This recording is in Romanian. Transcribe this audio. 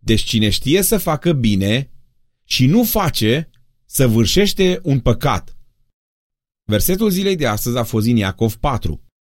Deci cine știe să facă bine și nu face, săvârșește un păcat. Versetul zilei de astăzi a fost din Iacov 4.